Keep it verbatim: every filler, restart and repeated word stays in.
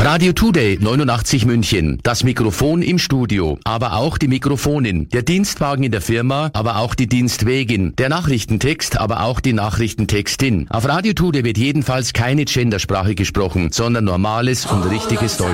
Radio Today neunundachtzig München. Das Mikrofon im Studio, aber auch die Mikrofonin. Der Dienstwagen in der Firma, aber auch die Dienstwegin. Der Nachrichtentext, aber auch die Nachrichtentextin. Auf Radio Today wird jedenfalls keine Gendersprache gesprochen, sondern normales und richtiges Deutsch.